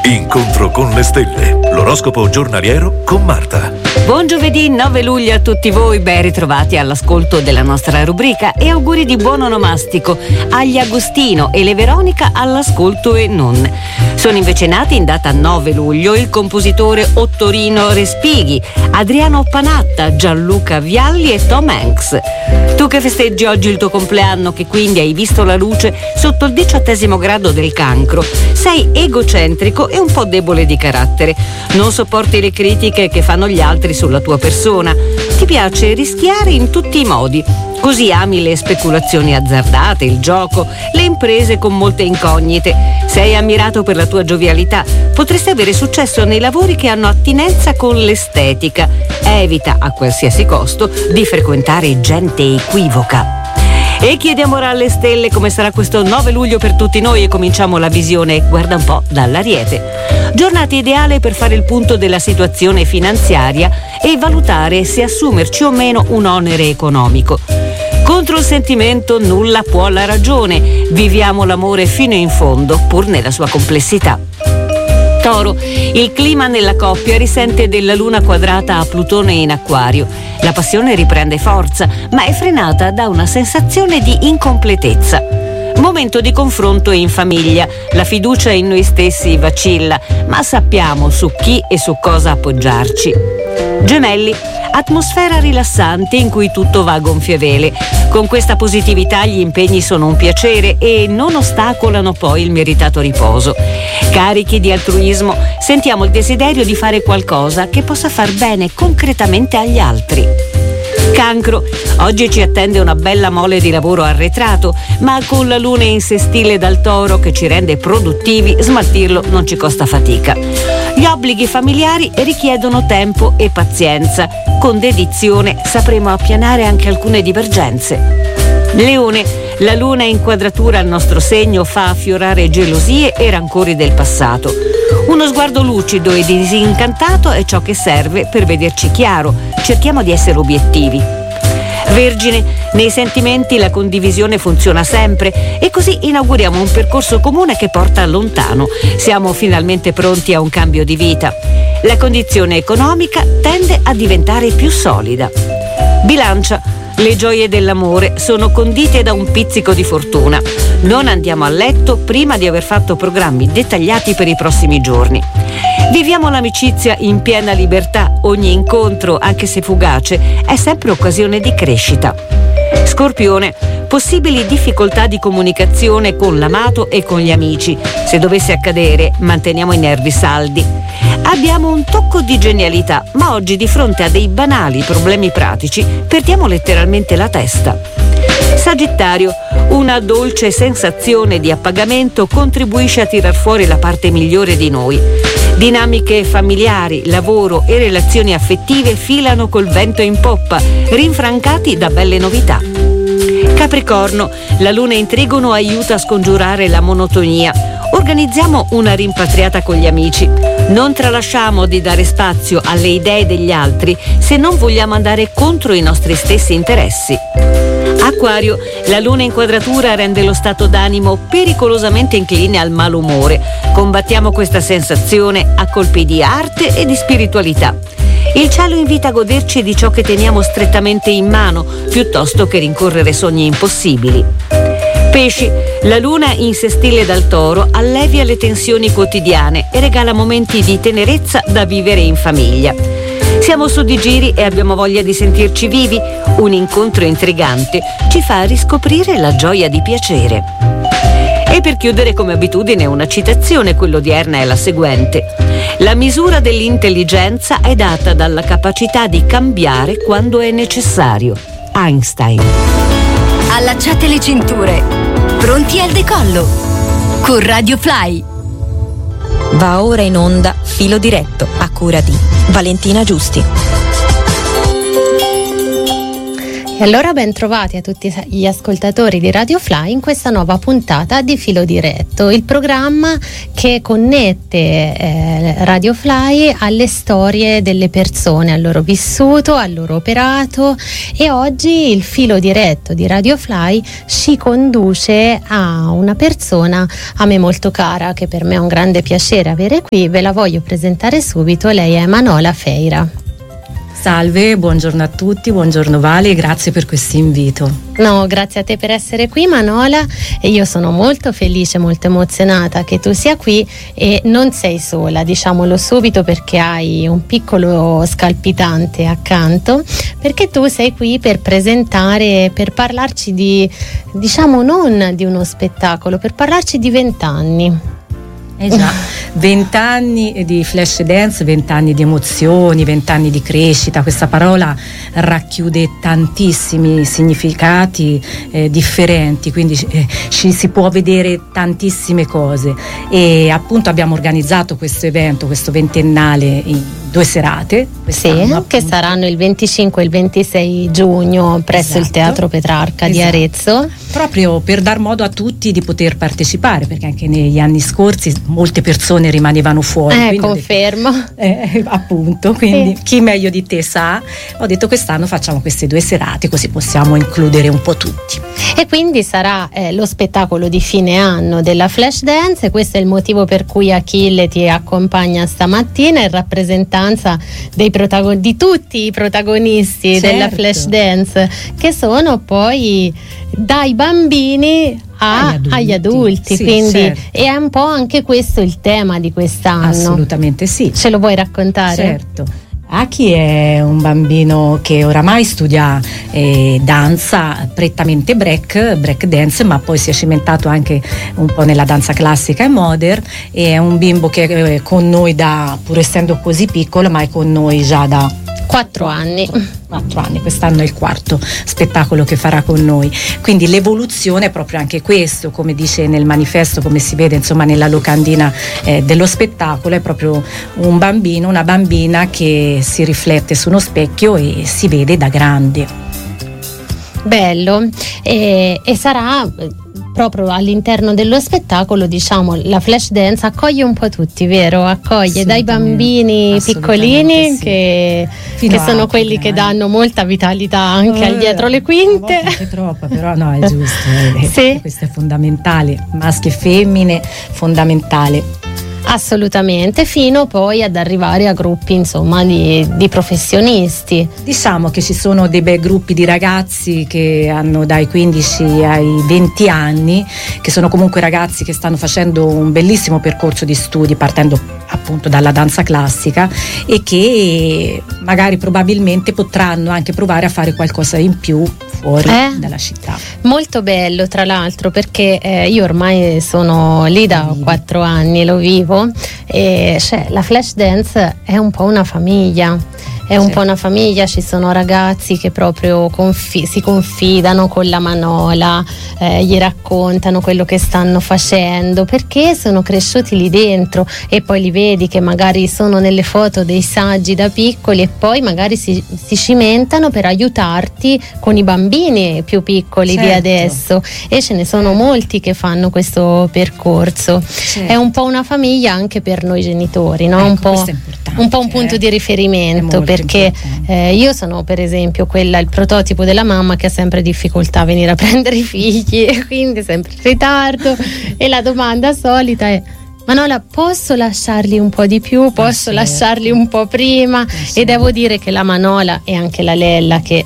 Incontro con le stelle. L'oroscopo giornaliero con Marta. Buon giovedì 9 luglio a tutti voi, ben ritrovati all'ascolto della nostra rubrica e auguri di buon onomastico agli Agostino e le Veronica all'ascolto e non. Sono invece nati in data 9 luglio il compositore Ottorino Respighi, Adriano Panatta, Gianluca Vialli e Tom Hanks. Tu che festeggi oggi il tuo compleanno, che quindi hai visto la luce sotto il 18° grado del cancro, sei egocentrico e un po' debole di carattere. Non sopporti le critiche che fanno gli altri sulla tua persona. Ti piace rischiare in tutti i modi. Così ami le speculazioni azzardate, il gioco, le imprese con molte incognite. Sei ammirato per la tua giovialità. Potresti avere successo nei lavori che hanno attinenza con l'estetica. Evita a qualsiasi costo di frequentare gente equivoca. E chiediamo ora alle stelle come sarà questo 9 luglio per tutti noi e cominciamo la visione, guarda un po', dall'Ariete. Giornata ideale per fare il punto della situazione finanziaria e valutare se assumerci o meno un onere economico. Contro il sentimento nulla può la ragione. Viviamo l'amore fino in fondo, pur nella sua complessità. Toro, il clima nella coppia risente della luna quadrata a Plutone in Acquario. La passione riprende forza, ma è frenata da una sensazione di incompletezza. Momento di confronto in famiglia. La fiducia in noi stessi vacilla, ma sappiamo su chi e su cosa appoggiarci. Gemelli, atmosfera rilassante in cui tutto va a gonfie vele. Con questa positività gli impegni sono un piacere e non ostacolano poi il meritato riposo. Carichi di altruismo, sentiamo il desiderio di fare qualcosa che possa far bene concretamente agli altri. Cancro, oggi ci attende una bella mole di lavoro arretrato, ma con la luna in sestile dal Toro che ci rende produttivi, smaltirlo non ci costa fatica. Gli obblighi familiari richiedono tempo e pazienza. Con dedizione sapremo appianare anche alcune divergenze. Leone, la luna in quadratura al nostro segno fa affiorare gelosie e rancori del passato. Uno sguardo lucido e disincantato è ciò che serve per vederci chiaro. Cerchiamo di essere obiettivi. Vergine, nei sentimenti la condivisione funziona sempre e così inauguriamo un percorso comune che porta lontano. Siamo finalmente pronti a un cambio di vita. La condizione economica tende a diventare più solida. Bilancia, le gioie dell'amore sono condite da un pizzico di fortuna. Non andiamo a letto prima di aver fatto programmi dettagliati per i prossimi giorni. Viviamo l'amicizia in piena libertà. Ogni incontro, anche se fugace, è sempre occasione di crescita. Scorpione, possibili difficoltà di comunicazione con l'amato e con gli amici. Se dovesse accadere, manteniamo i nervi saldi. Abbiamo un tocco di genialità, ma oggi di fronte a dei banali problemi pratici perdiamo letteralmente la testa. Sagittario, una dolce sensazione di appagamento contribuisce a tirar fuori la parte migliore di noi. Dinamiche familiari, lavoro e relazioni affettive filano col vento in poppa, rinfrancati da belle novità. Capricorno, la luna in trigono aiuta a scongiurare la monotonia. Organizziamo una rimpatriata con gli amici. Non tralasciamo di dare spazio alle idee degli altri se non vogliamo andare contro i nostri stessi interessi. Acquario, la luna in quadratura rende lo stato d'animo pericolosamente incline al malumore. Combattiamo questa sensazione a colpi di arte e di spiritualità. Il cielo invita a goderci di ciò che teniamo strettamente in mano, piuttosto che rincorrere sogni impossibili. Pesci, la luna in sestile dal Toro allevia le tensioni quotidiane e regala momenti di tenerezza da vivere in famiglia. Siamo su di giri e abbiamo voglia di sentirci vivi. Un incontro intrigante ci fa riscoprire la gioia di piacere. E per chiudere come abitudine una citazione, quella odierna è la seguente: la misura dell'intelligenza è data dalla capacità di cambiare quando è necessario. Einstein. Allacciate le cinture, pronti al decollo con Radio Fly. Va ora in onda Filo Diretto a cura di Valentina Giusti. E allora ben trovati a tutti gli ascoltatori di Radio Fly in questa nuova puntata di Filo Diretto, il programma che connette Radio Fly alle storie delle persone, al loro vissuto, al loro operato, e oggi il Filo Diretto di Radio Fly ci conduce a una persona a me molto cara, che per me è un grande piacere avere qui. Ve la voglio presentare subito, lei è Manola Feira. Salve, buongiorno a tutti, buongiorno Vale, grazie per questo invito. No, grazie a te per essere qui, Manola, e io sono molto felice, molto emozionata che tu sia qui, e non sei sola, diciamolo subito, perché hai un piccolo scalpitante accanto, perché tu sei qui per presentare, per parlarci di, diciamo, non di uno spettacolo, per parlarci di 20 anni. Già, 20 anni di flash dance, 20 anni di emozioni, 20 anni di crescita. Questa parola racchiude tantissimi significati differenti, quindi ci si può vedere tantissime cose, e appunto abbiamo organizzato questo evento, questo ventennale, in 2 serate, che saranno il 25 e il 26 giugno presso il Teatro Petrarca di Arezzo, proprio per dar modo a tutti di poter partecipare, perché anche negli anni scorsi molte persone rimanevano fuori. Confermo. Appunto, quindi chi meglio di te sa, ho detto quest'anno facciamo queste 2 serate, così possiamo includere un po' tutti. E quindi sarà lo spettacolo di fine anno della Flash Dance, e questo è il motivo per cui Achille ti accompagna stamattina in rappresentanza di tutti i protagonisti della Flash Dance, che sono poi dai bambini agli adulti, sì, quindi è un po' anche questo il tema di quest'anno. Assolutamente sì. Ce lo vuoi raccontare? Certo. Aki è un bambino che oramai studia danza, prettamente break dance, ma poi si è cimentato anche un po' nella danza classica e modern, e è un bimbo che è con noi pur essendo così piccolo, ma è con noi già da 4 anni. 4 anni, quest'anno è il 4º spettacolo che farà con noi, quindi l'evoluzione è proprio anche questo, come dice nel manifesto, come si vede insomma nella locandina dello spettacolo, è proprio un bambino, una bambina che si riflette su uno specchio e si vede da grande. Bello, e sarà proprio all'interno dello spettacolo, diciamo, la Flash Dance accoglie un po' tutti, vero? Accoglie dai bambini piccolini, sì, che sono quelli che danno molta vitalità anche al dietro le quinte. Anche troppo, però no, è giusto. Sì. Questo è fondamentale, maschi e femmine, fondamentale. Assolutamente, fino poi ad arrivare a gruppi insomma di professionisti. Diciamo che ci sono dei bei gruppi di ragazzi che hanno dai 15 ai 20 anni, che sono comunque ragazzi che stanno facendo un bellissimo percorso di studi partendo appunto dalla danza classica, e che magari probabilmente potranno anche provare a fare qualcosa in più fuori dalla città. Molto bello, tra l'altro, perché io ormai sono lì da 4 anni, lo vivo, e la Flash Dance è un po' una famiglia. È un po' una famiglia, ci sono ragazzi che proprio si confidano con la Manola, gli raccontano quello che stanno facendo, perché sono cresciuti lì dentro, e poi li vedi che magari sono nelle foto dei saggi da piccoli, e poi magari si cimentano per aiutarti con i bambini più piccoli di adesso, e ce ne sono molti che fanno questo percorso. È un po' una famiglia anche per noi genitori, no? Un po' un punto di riferimento, perché io sono per esempio il prototipo della mamma che ha sempre difficoltà a venire a prendere i figli, e quindi sempre in ritardo, e la domanda solita è: Manola, posso lasciarli un po' di più? Posso lasciarli un po' prima? E devo dire che la Manola e anche la Lella, che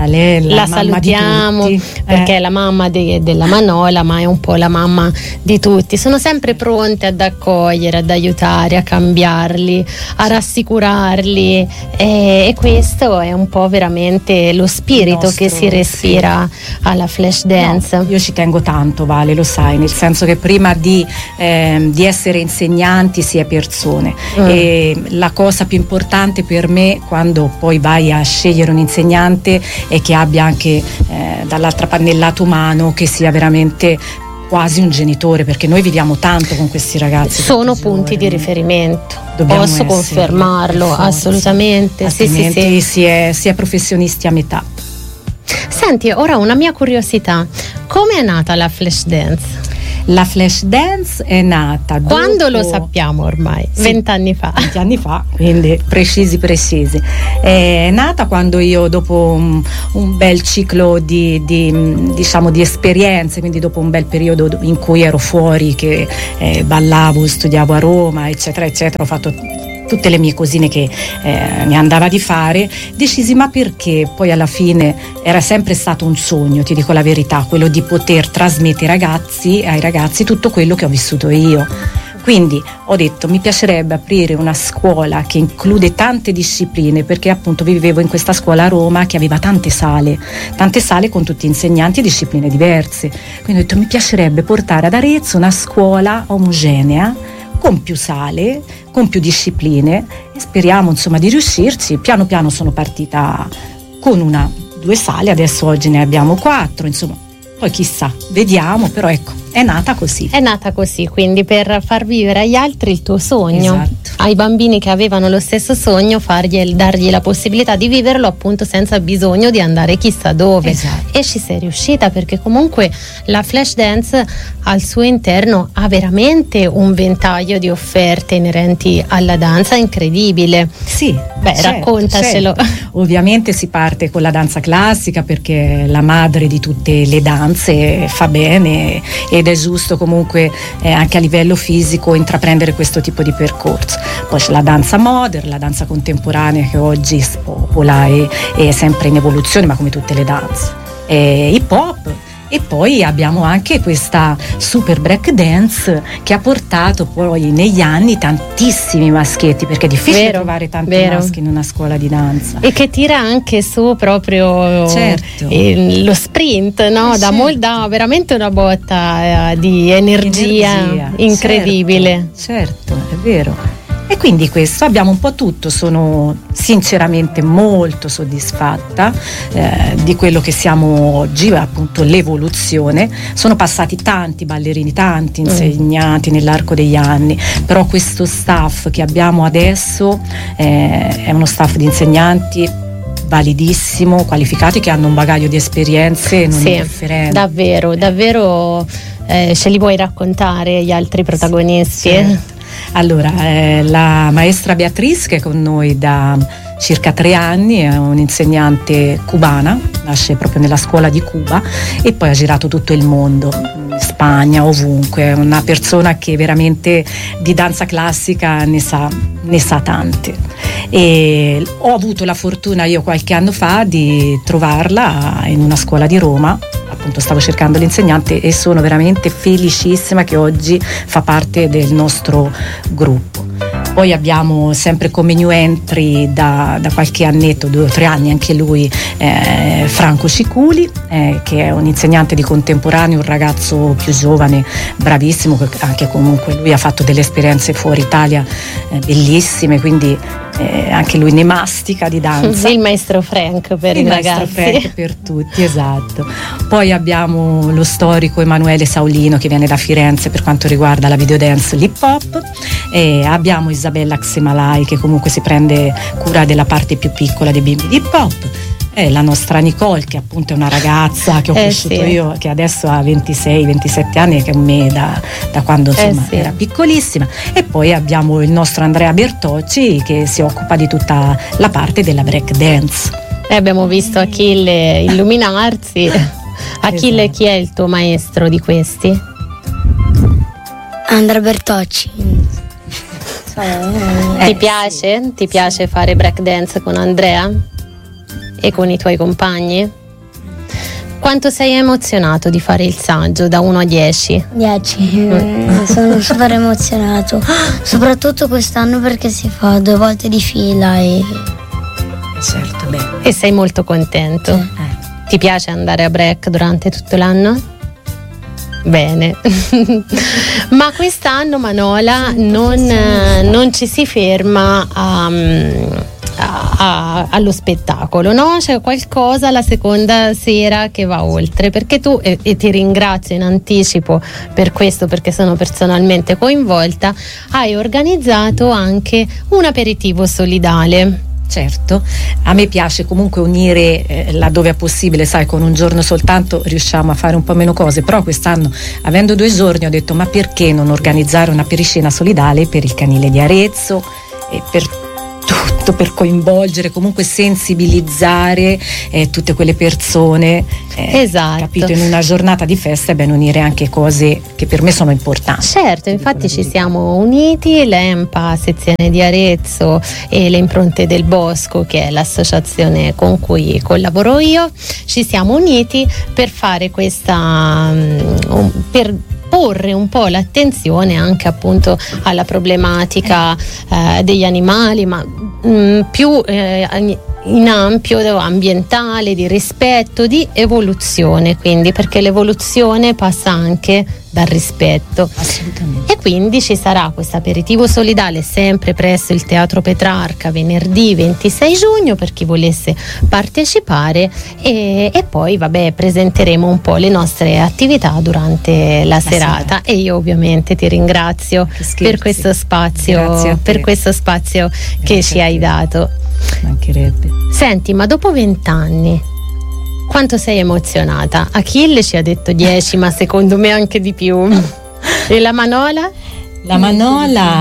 la salutiamo perché è la mamma della Manola, ma è un po' la mamma di tutti, sono sempre pronte ad accogliere, ad aiutare, a cambiarli, a rassicurarli, e questo è un po' veramente lo spirito che si respira alla Flash Dance. Io ci tengo tanto, Vale, lo sai, nel senso che prima di essere insegnanti si è persone, e la cosa più importante per me quando poi vai a scegliere un insegnante e che abbia anche dall'altra parte nel lato umano, che sia veramente quasi un genitore, perché noi viviamo tanto con questi ragazzi. Sono punti di riferimento, posso confermarlo, assolutamente. Altrimenti si è professionisti a metà. Senti, ora una mia curiosità, come è nata la flash dance? La flash dance è nata quando lo sappiamo ormai? Sì, 20 anni fa. 20 anni fa, quindi precisi. È nata quando io, dopo un bel ciclo di esperienze, quindi dopo un bel periodo in cui ero fuori, che ballavo, studiavo a Roma, eccetera eccetera, ho fatto tutte le mie cosine che mi andava di fare, decisi, ma perché poi alla fine era sempre stato un sogno, ti dico la verità, quello di poter trasmettere ai ragazzi tutto quello che ho vissuto io. Quindi ho detto, mi piacerebbe aprire una scuola che include tante discipline, perché appunto vivevo in questa scuola a Roma che aveva tante sale con tutti insegnanti e discipline diverse. Quindi ho detto, mi piacerebbe portare ad Arezzo una scuola omogenea, con più sale, con più discipline, e speriamo insomma di riuscirci. Piano piano sono partita con 2 sale, adesso oggi ne abbiamo 4, insomma, poi chissà, vediamo, però ecco, è nata così. È nata così, quindi per far vivere agli altri il tuo sogno. Esatto. Ai bambini che avevano lo stesso sogno, dargli la possibilità di viverlo appunto senza bisogno di andare chissà dove. Esatto. E ci sei riuscita, perché comunque la flash dance al suo interno ha veramente un ventaglio di offerte inerenti alla danza incredibile. Sì. Beh, certo, raccontacelo. Certo. Ovviamente si parte con la danza classica, perché è la madre di tutte le danze, fa bene ed è giusto comunque anche a livello fisico intraprendere questo tipo di percorso. Poi c'è la danza modern, la danza contemporanea, che oggi spopola e è sempre in evoluzione, ma come tutte le danze, hip hop. E poi abbiamo anche questa super break dance che ha portato poi negli anni tantissimi maschietti, perché è difficile trovare tanti maschi in una scuola di danza, e che tira anche su proprio lo sprint, no? Dà veramente una botta di energia incredibile. Certo, è vero. E quindi questo, abbiamo un po' tutto. Sono sinceramente molto soddisfatta di quello che siamo oggi, appunto l'evoluzione. Sono passati tanti ballerini, tanti insegnanti nell'arco degli anni, però questo staff che abbiamo adesso è uno staff di insegnanti validissimo, qualificati, che hanno un bagaglio di esperienze non indifferenti. Davvero ce li vuoi raccontare gli altri protagonisti? Certo. Allora, la maestra Beatriz, che è con noi da circa 3 anni, è un'insegnante cubana, nasce proprio nella scuola di Cuba e poi ha girato tutto il mondo, in Spagna, ovunque. È una persona che veramente di danza classica ne sa tante. E ho avuto la fortuna io qualche anno fa di trovarla in una scuola di Roma. Appunto stavo cercando l'insegnante e sono veramente felicissima che oggi fa parte del nostro gruppo. Poi abbiamo sempre come new entry da qualche annetto, 2 o 3 anni anche lui, Franco Ciculi, che è un insegnante di contemporaneo, un ragazzo più giovane, bravissimo, che anche comunque lui ha fatto delle esperienze fuori Italia bellissime, quindi anche lui ne mastica di danza. Il maestro Frank per i ragazzi. Il maestro Frank per tutti, esatto. Poi abbiamo lo storico Emanuele Saulino, che viene da Firenze per quanto riguarda la videodance, l'hip hop, e abbiamo Isabella Xemalai, che comunque si prende cura della parte più piccola dei bimbi di hip hop. La nostra Nicole, che appunto è una ragazza che ho cresciuto io, che adesso ha 26-27 anni, che è me da quando era piccolissima. E poi abbiamo il nostro Andrea Bertocci, che si occupa di tutta la parte della break dance. Abbiamo visto Achille illuminarsi. Achille, esatto. Chi è il tuo maestro di questi? Andrea Bertocci. Ti piace? Ti piace fare break dance con Andrea? E con i tuoi compagni? Quanto sei emozionato di fare il saggio da 1 a 10? 10. Sono super emozionato, soprattutto quest'anno perché si fa 2 volte di fila e certo, bene. E sei molto contento? Ti piace andare a break durante tutto l'anno? Bene. Ma quest'anno, Manola, non ci si ferma allo spettacolo, no? C'è qualcosa la seconda sera che va oltre, perché tu, e ti ringrazio in anticipo per questo, perché sono personalmente coinvolta, hai organizzato anche un aperitivo solidale. Certo, a me piace comunque unire laddove è possibile, sai, con un giorno soltanto riusciamo a fare un po' meno cose, però quest'anno, avendo 2 giorni, ho detto ma perché non organizzare una periscena solidale per il canile di Arezzo e per tutto, per coinvolgere, comunque sensibilizzare tutte quelle persone, esatto. Capito, in una giornata di festa è bene unire anche cose che per me sono importanti. Certo, infatti ci siamo uniti, l'EMPA sezione di Arezzo e le Impronte del Bosco, che è l'associazione con cui collaboro io, ci siamo uniti per fare questa per porre un po' l'attenzione anche appunto alla problematica degli animali, ma più in ampio, ambientale, di rispetto, di evoluzione, quindi, perché l'evoluzione passa anche dal rispetto. Assolutamente. E quindi ci sarà questo aperitivo solidale sempre presso il Teatro Petrarca venerdì 26 giugno per chi volesse partecipare e poi presenteremo un po' le nostre attività durante la serata. E io ovviamente ti ringrazio per questo spazio, che ci hai dato. Mancherebbe. Senti, ma dopo 20 anni quanto sei emozionata? Achille ci ha detto 10, ma secondo me anche di più. E la Manola? La Manola,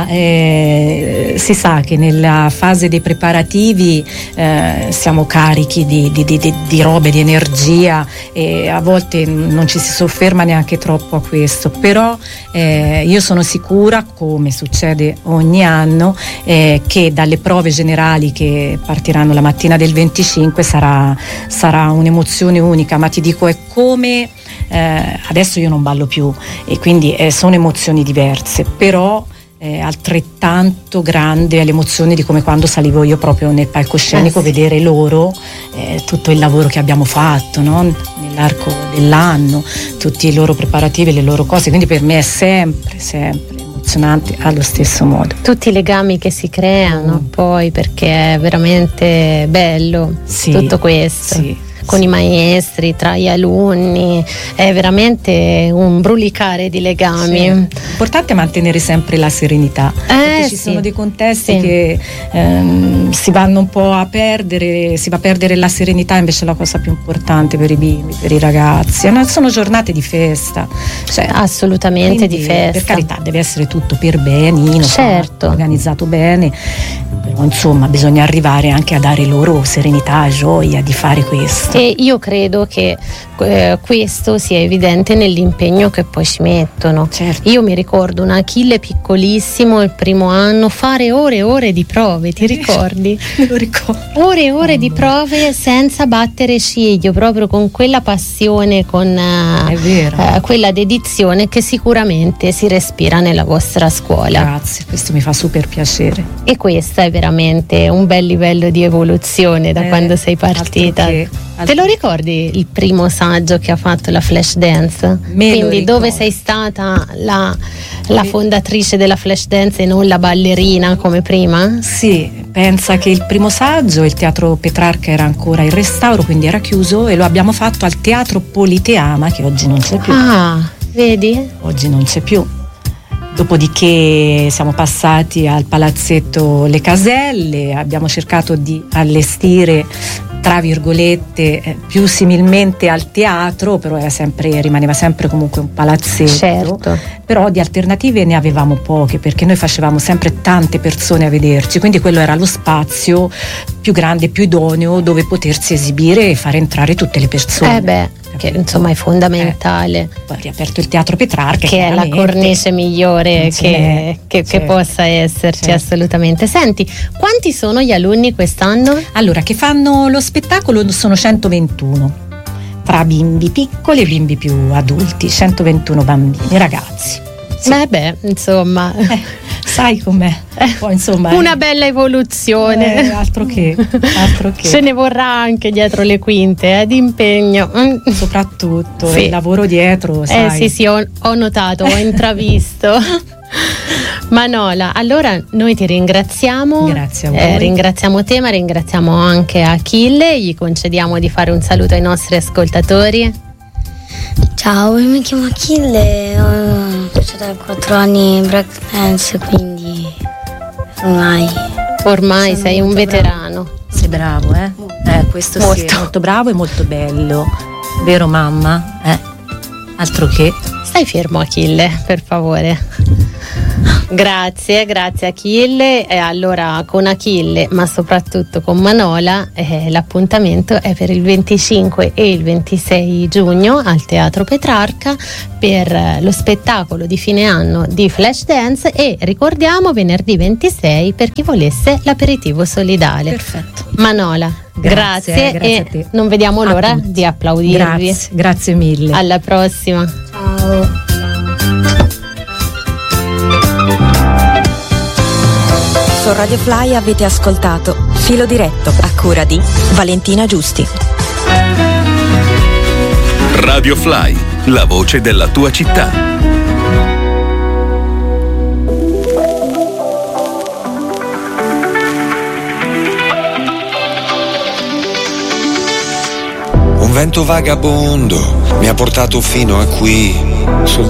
si sa che nella fase dei preparativi siamo carichi di robe, di energia, e a volte non ci si sofferma neanche troppo a questo, però io sono sicura, come succede ogni anno, che dalle prove generali che partiranno la mattina del 25 sarà un'emozione unica, ma ti dico, è come adesso io non ballo più e quindi sono emozioni diverse, però altrettanto grande è l'emozione di come quando salivo io proprio nel palcoscenico, vedere loro tutto il lavoro che abbiamo fatto, no? Nell'arco dell'anno, tutti i loro preparativi, le loro cose, quindi per me è sempre emozionante allo stesso modo. Tutti i legami che si creano poi, perché è veramente bello tutto questo. Sì. Con i maestri, tra gli alunni, è veramente un brulicare di legami. Sì. L'importante è mantenere sempre la serenità, perché ci sono dei contesti che si vanno un po' a perdere, si va a perdere la serenità, invece è la cosa più importante per i bimbi, per i ragazzi. Sono giornate di festa, assolutamente di festa. Per carità, deve essere tutto per benino, certo, organizzato bene, però insomma bisogna arrivare anche a dare loro serenità, gioia di fare questo. E io credo che questo sia evidente nell'impegno che poi ci mettono. Certo. Io mi ricordo un Achille piccolissimo il primo anno fare ore e ore di prove, ti ricordi? Me lo ricordo. Ore e ore di prove senza battere ciglio, proprio con quella passione, con quella dedizione che sicuramente si respira nella vostra scuola. Grazie, questo mi fa super piacere. E questo è veramente un bel livello di evoluzione da quando sei partita. Te lo ricordi il primo saggio che ha fatto la Flash Dance? Quindi dove sei stata la fondatrice della Flash Dance e non la ballerina come prima? Sì, pensa che il primo saggio, il Teatro Petrarca era ancora in restauro, quindi era chiuso, e lo abbiamo fatto al Teatro Politeama, che oggi non c'è più. Ah, vedi? Oggi non c'è più. Dopodiché siamo passati al Palazzetto Le Caselle, abbiamo cercato di allestire, tra virgolette, più similmente al teatro, però rimaneva sempre comunque un palazzetto. Certo. Però di alternative ne avevamo poche, perché noi facevamo sempre tante persone a vederci, quindi quello era lo spazio più grande, più idoneo, dove potersi esibire e far entrare tutte le persone. Che insomma è fondamentale. Poi ha riaperto il Teatro Petrarca, che è la cornice migliore che possa esserci, assolutamente. Senti, quanti sono gli alunni quest'anno? Allora, che fanno lo spettacolo sono 121, tra bimbi piccoli e bimbi più adulti, 121 bambini, ragazzi. Sì. Insomma, sai com'è? Poi, insomma, una bella evoluzione. Altro che. Se ne vorrà anche dietro le quinte, di impegno. Soprattutto il lavoro dietro, sai. Sì, ho notato, ho intravisto. Manola, allora noi ti ringraziamo. Grazie a voi. Ringraziamo te, ma ringraziamo anche Achille. Gli concediamo di fare un saluto ai nostri ascoltatori. Ciao, io mi chiamo Achille, faccio da 4 anni break dance, quindi ormai sei un veterano. Sei bravo, eh? Questo Molto. sì, è molto bravo e molto bello. Vero mamma? Altro che. Stai fermo Achille, per favore. Grazie Achille. E allora con Achille, ma soprattutto con Manola, l'appuntamento è per il 25 e il 26 giugno al Teatro Petrarca per lo spettacolo di fine anno di Flashdance, e ricordiamo venerdì 26 per chi volesse l'aperitivo solidale. Perfetto. Manola, grazie a e te. non vediamo A l'ora tutti. di applaudirvi. Grazie mille. Alla prossima. Ciao. Su Radio Fly avete ascoltato Filo Diretto a cura di Valentina Giusti. Radio Fly, la voce della tua città. Un vento vagabondo mi ha portato fino a qui, sul